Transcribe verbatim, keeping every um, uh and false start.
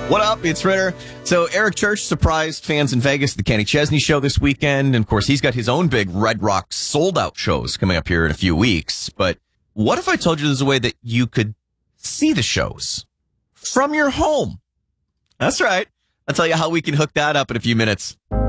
What up? It's Ritter. So Eric Church surprised fans in Vegas at the Kenny Chesney show this weekend. And of course, he's got his own big Red Rock sold out shows coming up here in a few weeks. But what if I told you there's a way that you could see the shows from your home? That's right. I'll tell you how we can hook that up in a few minutes.